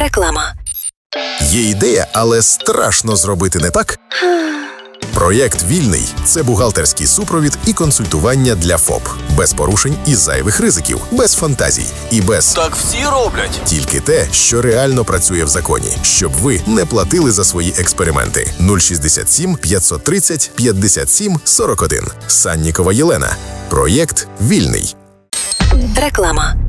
Реклама. Є ідея, але страшно зробити не так? Проєкт «Вільний» – це бухгалтерський супровід і консультування для ФОП. Без порушень і зайвих ризиків, без фантазій і без Так всі роблять. тільки те, що реально працює в законі, щоб ви не платили за свої експерименти. 067 530 57 41. Саннікова Єлена. Проєкт «Вільний». Реклама.